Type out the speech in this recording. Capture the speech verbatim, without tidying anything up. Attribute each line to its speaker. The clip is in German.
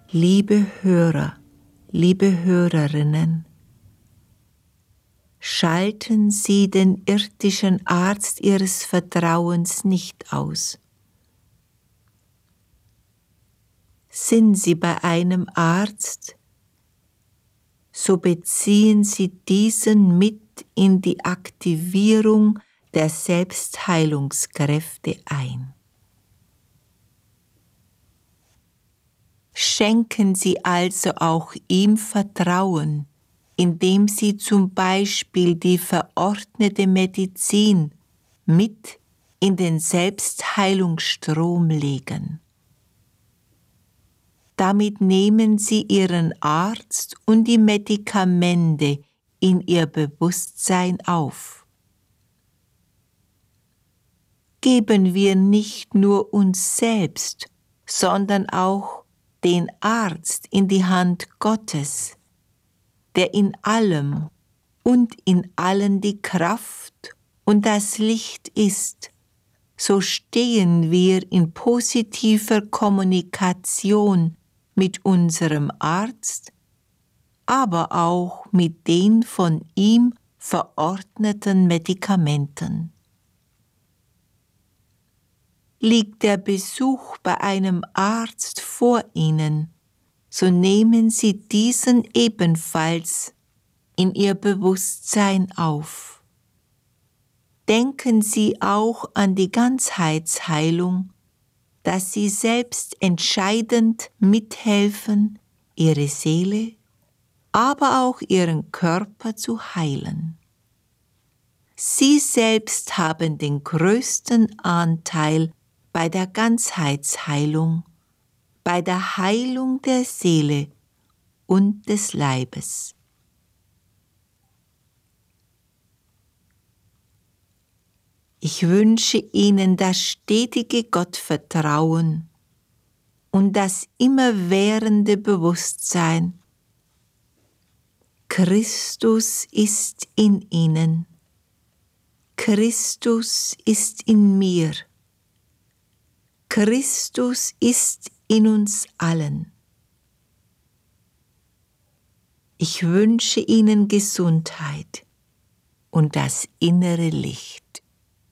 Speaker 1: Liebe Hörer, liebe Hörerinnen, schalten Sie den irdischen Arzt Ihres Vertrauens nicht aus. Sind Sie bei einem Arzt, so beziehen Sie diesen mit in die Aktivierung der Selbstheilungskräfte ein. Schenken Sie also auch ihm Vertrauen, indem Sie zum Beispiel die verordnete Medizin mit in den Selbstheilungsstrom legen. Damit nehmen Sie Ihren Arzt und die Medikamente in Ihr Bewusstsein auf. Geben wir nicht nur uns selbst, sondern auch den Arzt in die Hand Gottes, der in allem und in allen die Kraft und das Licht ist, so stehen wir in positiver Kommunikation mit unserem Arzt, aber auch mit den von ihm verordneten Medikamenten. Liegt der Besuch bei einem Arzt vor Ihnen, so nehmen Sie diesen ebenfalls in Ihr Bewusstsein auf. Denken Sie auch an die Ganzheitsheilung, dass Sie selbst entscheidend mithelfen, Ihre Seele, aber auch Ihren Körper zu heilen. Sie selbst haben den größten Anteil bei der Ganzheitsheilung, bei der Heilung der Seele und des Leibes. Ich wünsche Ihnen das stetige Gottvertrauen und das immerwährende Bewusstsein, Christus ist in Ihnen, Christus ist in mir, Christus ist in uns allen. Ich wünsche Ihnen Gesundheit und das innere Licht.